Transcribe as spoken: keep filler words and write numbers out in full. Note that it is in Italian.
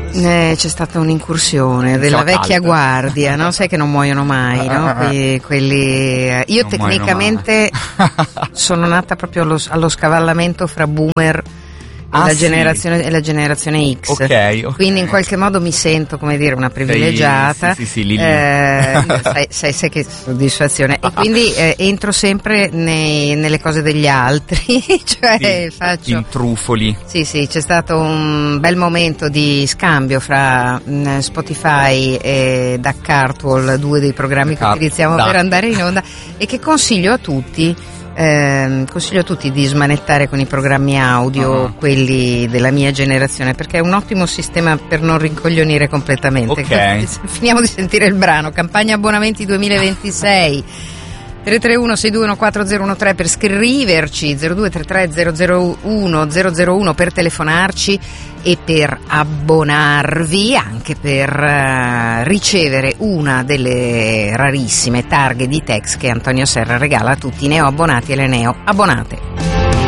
Eh, c'è stata un'incursione della vecchia guardia, no? Sai che non muoiono mai, no? Que- quelli... Io non tecnicamente sono nata proprio allo, allo scavallamento fra boomer Ah, la sì. generazione e la generazione X, okay, okay. Quindi in qualche modo mi sento, come dire, una privilegiata. Sei, sì, sì, sì, lì, lì. Eh, sai, sai, sai che soddisfazione. E quindi eh, entro sempre nei, nelle cose degli altri, cioè sì, faccio intrufoli. Sì, sì, c'è stato un bel momento di scambio fra mh, Spotify e Duck Cartwall, due dei programmi che Duck, utilizziamo Duck. per andare in onda, e che consiglio a tutti. Eh, consiglio a tutti di smanettare con i programmi audio, uh-huh. quelli della mia generazione, perché è un ottimo sistema per non rincoglionire completamente. Ok. Finiamo di sentire il brano Campagna Abbonamenti duemilaventisei. tre tre uno sei due uno quattro zero uno tre per scriverci, zero due tre tre zero zero uno zero zero uno per telefonarci e per abbonarvi, anche per uh, ricevere una delle rarissime targhe di Tex che Antonio Serra regala a tutti i neoabbonati e le neoabbonate.